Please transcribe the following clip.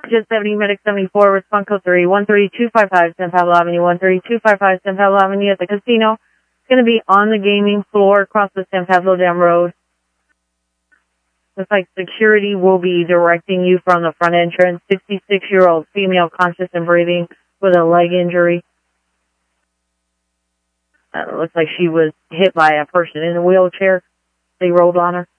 Just 70, Medic 74, respond code 3, 13255 San Pablo Avenue, 13255 San Pablo Avenue at the casino. It's going to be on the gaming floor across the San Pablo Dam Road. Looks like security will be directing you from the front entrance. 66-year-old female, conscious and breathing, with a leg injury. It looks like she was hit by a person in a wheelchair. They rolled on her.